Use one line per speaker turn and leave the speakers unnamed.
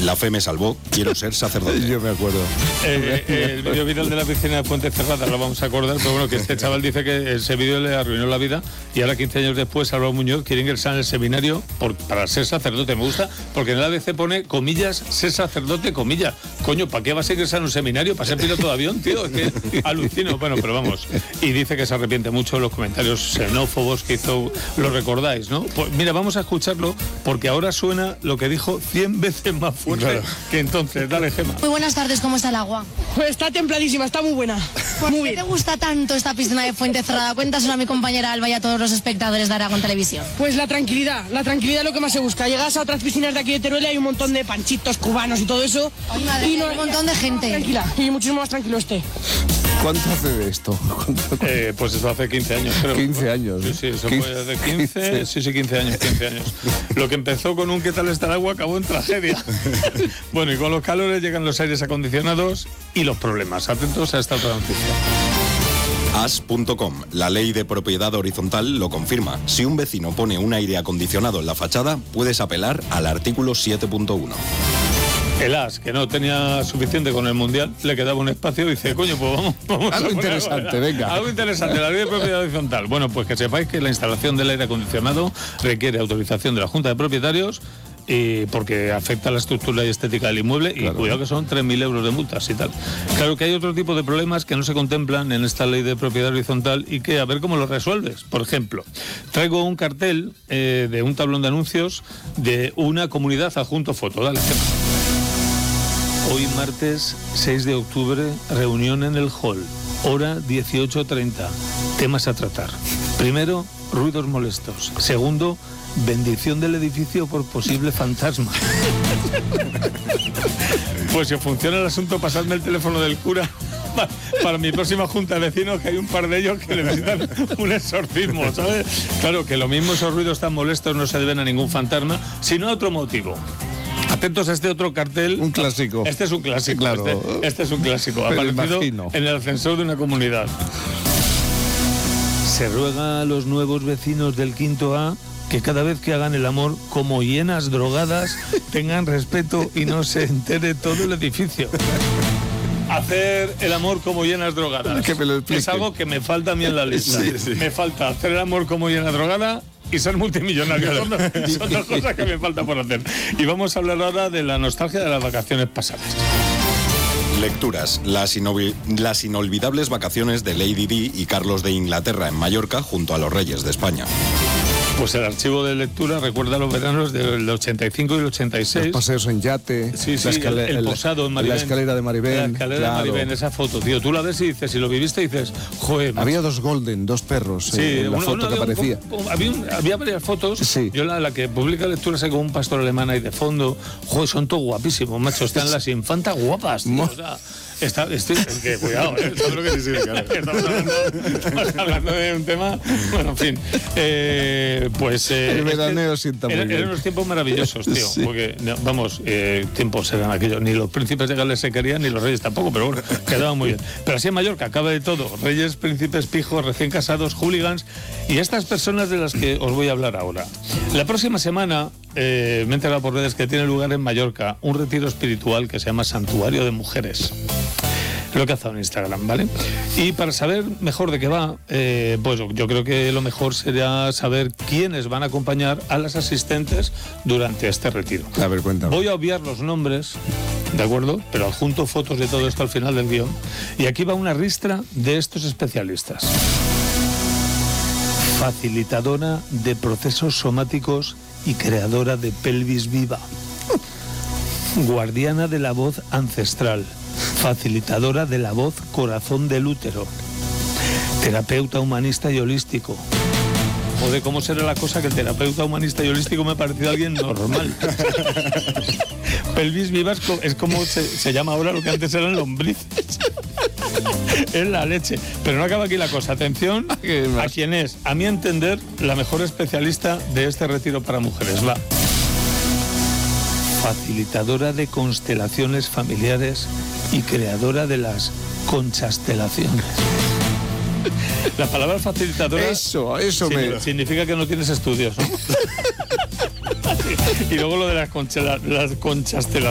La fe me salvó, quiero ser sacerdote.
Yo me acuerdo.
El vídeo viral de la piscina de Fuente Cerrada lo vamos a acordar, pero bueno, que este chaval dice que ese vídeo le arruinó la vida y ahora 15 años después Álvaro Muñoz quiere ingresar en el seminario para ser sacerdote. Me gusta porque en el ABC pone comillas, ser sacerdote, comillas. Coño, ¿para qué vas a ingresar en un seminario? ¿Para ser piloto de avión, tío? Es que alucino. Bueno, pero vamos. Y dice que se arrepiente mucho de los comentarios xenófobos que hizo. Lo recordáis, ¿no? Pues mira, vamos a escucharlo porque ahora suena lo que dijo 100 veces más fuerte que entonces. Dale, Gemma.
Muy buenas tardes, ¿cómo está el agua?
Pues está templadísima, está muy buena.
¿Por qué te gusta tanto esta piscina de Fuente Cerrada? Cuéntaselo a mi compañera Alba y a todos los espectadores de Aragón Televisión.
Pues la tranquilidad es lo que más se busca. Llegas a otras piscinas de aquí de Teruel y hay un montón de panchitos cubanos y todo eso.
Ay, madre, y no, hay un montón de gente.
Tranquila, y muchísimo más tranquilo
¿Cuánto hace de esto?
Pues eso hace 15 años, creo.
15 años, ¿no?
Sí, eso fue de 15. Sí, 15 años. Lo que empezó con un ¿qué tal está el agua? Acabó en tragedia. Bueno, y con los calores llegan los aires acondicionados y los problemas. Atentos a esta otra noticia.
As.com. La ley de propiedad horizontal lo confirma. Si un vecino pone un aire acondicionado en la fachada, puedes apelar al artículo 7.1.
El As, que no tenía suficiente con el Mundial, le quedaba un espacio y dice, coño, pues vamos
algo
a
interesante, venga.
Algo interesante, la ley de propiedad horizontal. Bueno, pues que sepáis que la instalación del aire acondicionado requiere autorización de la Junta de Propietarios porque afecta a la estructura y estética del inmueble, claro. Y cuidado que son 3.000 euros de multas y tal. Claro que hay otro tipo de problemas que no se contemplan en esta ley de propiedad horizontal y que a ver cómo los resuelves. Por ejemplo, traigo un cartel de un tablón de anuncios de una comunidad adjunto foto. Dale, Gemma. Hoy martes 6 de octubre, reunión en el hall, hora 18:30, temas a tratar. Primero, ruidos molestos. Segundo, bendición del edificio por posible fantasma. Pues si funciona el asunto, pasadme el teléfono del cura para mi próxima junta de vecinos, que hay un par de ellos que necesitan un exorcismo, ¿sabes? Claro que lo mismo, esos ruidos tan molestos no se deben a ningún fantasma, sino a otro motivo. Atentos a este otro cartel.
Un clásico.
Este es un clásico.
Claro.
Este es un clásico. Aparecido en el ascensor de una comunidad. Se ruega a los nuevos vecinos del quinto A que cada vez que hagan el amor, como hienas drogadas, tengan respeto y no se entere todo el edificio. Hacer el amor como hienas drogadas.
Que me lo explique.
Es algo que me falta a mí en la lista. Sí. Me falta hacer el amor como hiena drogada y ser multimillonario. Son dos cosas que me falta por hacer. Y vamos a hablar ahora de la nostalgia de las vacaciones pasadas.
Lecturas. Las inolvidables vacaciones de Lady Di y Carlos de Inglaterra en Mallorca junto a los reyes de España.
Pues el archivo de lectura recuerda los veranos del 85 y el 86.
Los paseos en yate.
Sí, el posado en Maribén.
La escalera de Maribén.
La escalera de Maribén, esa foto, tío. Tú la ves y dices, si lo viviste, dices, joder.
Había dos perros en la foto que aparecía.
Había varias fotos.
Sí.
Yo la que publica lecturas hay con un pastor alemán ahí de fondo. Joder, son todos guapísimos, macho. Están las infantas guapas, tío. O sea, cuidado, ¿sabes lo que sí, claro. Estamos hablando de un tema, bueno, en fin.
El veraneo sienta muy bien.
Eran unos tiempos maravillosos, tío. Sí. Porque, vamos, tiempos eran aquellos. Ni los príncipes de Gales se querían, ni los reyes tampoco, pero bueno, quedaba muy bien. Pero así en Mallorca acaba de todo. Reyes, príncipes, pijos, recién casados, hooligans y estas personas de las que os voy a hablar ahora. La próxima semana me he enterado por redes que tiene lugar en Mallorca un retiro espiritual que se llama Santuario de Mujeres. Lo he cazado en Instagram, ¿vale? Y para saber mejor de qué va, pues yo creo que lo mejor sería saber quiénes van a acompañar a las asistentes durante este retiro.
A ver, cuéntame.
Voy a obviar los nombres, ¿de acuerdo? Pero adjunto fotos de todo esto al final del guión. Y aquí va una ristra de estos especialistas. Facilitadora de procesos somáticos y creadora de pelvis viva. Guardiana de la voz ancestral. Facilitadora de la voz corazón del útero. Terapeuta humanista y holístico. Joder, ¿cómo será la cosa que el terapeuta humanista y holístico me ha parecido alguien normal? Pelvis viva es como se llama ahora lo que antes eran lombrices. Es la leche. Pero no acaba aquí la cosa. Atención a quien es, a mi entender, la mejor especialista de este retiro para mujeres. Va. Facilitadora de constelaciones familiares y creadora de las conchastelaciones. La palabra facilitadora
eso
significa que no tienes estudios, ¿no? Y luego lo de las conchastelaciones.